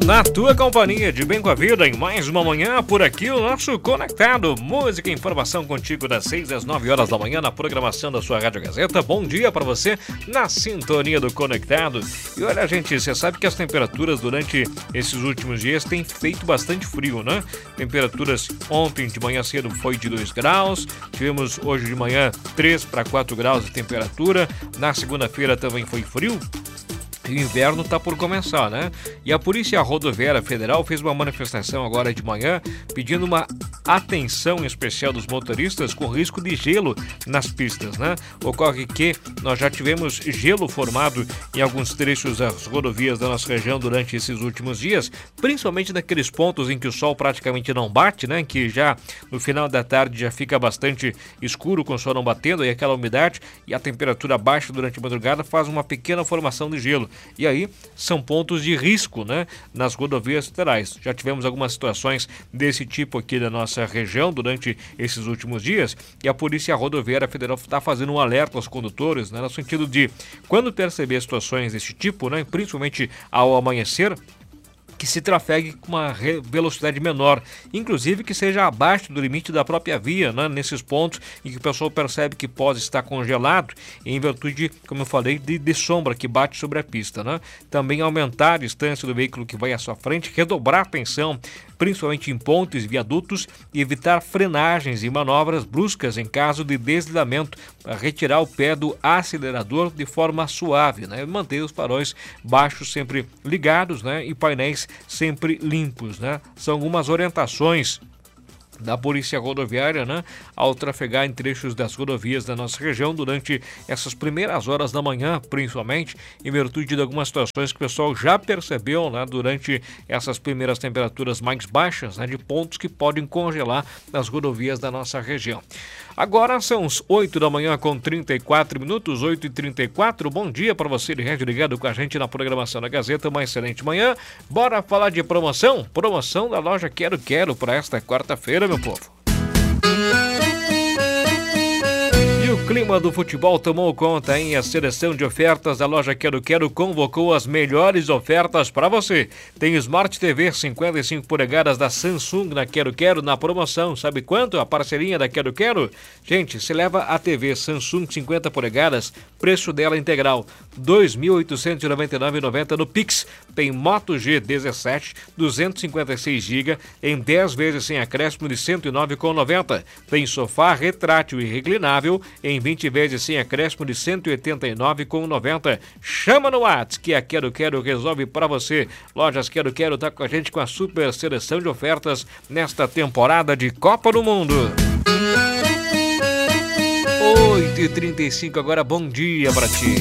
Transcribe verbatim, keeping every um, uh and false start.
Na tua companhia de bem com a vida, em mais uma manhã, por aqui o nosso Conectado. Música e informação contigo das seis às nove horas da manhã na programação da sua Rádio Gazeta. Bom dia para você na sintonia do Conectado. E olha, gente, você sabe que as temperaturas durante esses últimos dias têm feito bastante frio, né? Temperaturas ontem de manhã cedo foi de dois graus, tivemos hoje de manhã três para quatro graus de temperatura, na segunda-feira também foi frio. O inverno está por começar, né? E a Polícia Rodoviária Federal fez uma manifestação agora de manhã pedindo uma atenção especial dos motoristas com risco de gelo nas pistas, né? Ocorre que nós já tivemos gelo formado em alguns trechos das rodovias da nossa região durante esses últimos dias, principalmente naqueles pontos em que o sol praticamente não bate, né? Que já no final da tarde já fica bastante escuro com o sol não batendo e aquela umidade e a temperatura baixa durante a madrugada faz uma pequena formação de gelo. E aí são pontos de risco, né, nas rodovias federais. Já tivemos algumas situações desse tipo aqui na nossa região durante esses últimos dias e a Polícia Rodoviária Federal está fazendo um alerta aos condutores, né, no sentido de, quando perceber situações desse tipo, né, principalmente ao amanhecer, que se trafegue com uma velocidade menor, inclusive que seja abaixo do limite da própria via, né, nesses pontos em que o pessoal percebe que pode estar congelado em virtude, como eu falei, de, de sombra que bate sobre a pista, né? Também aumentar a distância do veículo que vai à sua frente, redobrar a atenção, principalmente em pontes, viadutos, e evitar frenagens e manobras bruscas em caso de deslizamento, para retirar o pé do acelerador de forma suave, né? Manter os faróis baixos sempre ligados, né? E painéis sempre limpos, né? São algumas orientações da Polícia Rodoviária, né, ao trafegar em trechos das rodovias da nossa região durante essas primeiras horas da manhã, principalmente, em virtude de algumas situações que o pessoal já percebeu, né, durante essas primeiras temperaturas mais baixas, né, de pontos que podem congelar nas rodovias da nossa região. Agora são os oito da manhã com trinta e quatro minutos, oito e trinta e quatro. Bom dia para você de rádio ligado com a gente na programação da Gazeta. Uma excelente manhã. Bora falar de promoção? Promoção da loja Quero Quero para esta quarta-feira, meu povo. O clima do futebol tomou conta, hein? A seleção de ofertas da loja Quero Quero convocou as melhores ofertas para você. Tem Smart T V cinquenta e cinco polegadas da Samsung na Quero Quero na promoção. Sabe quanto? A parcelinha da Quero Quero? Gente, se leva a T V Samsung cinquenta polegadas, preço dela integral dois mil oitocentos e noventa e nove reais e noventa centavos no Pix. Tem Moto G dezessete, duzentos e cinquenta e seis gigabytes em dez vezes sem acréscimo de cento e nove reais e noventa centavos. Tem sofá retrátil e reclinável em vinte vezes sem acréscimo de cento e oitenta e nove reais e noventa centavos. Chama no WhatsApp que a Quero Quero resolve para você. Lojas Quero Quero tá com a gente com a super seleção de ofertas nesta temporada de Copa do Mundo. oito e trinta e cinco agora, bom dia para ti.